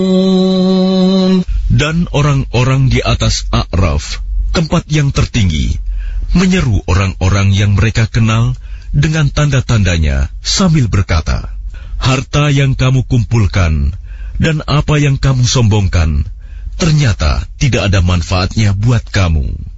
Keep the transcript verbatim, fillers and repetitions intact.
Dan orang-orang di atas A'raf, tempat yang tertinggi, menyeru orang-orang yang mereka kenal dengan tanda-tandanya sambil berkata, harta yang kamu kumpulkan dan apa yang kamu sombongkan ternyata tidak ada manfaatnya buat kamu.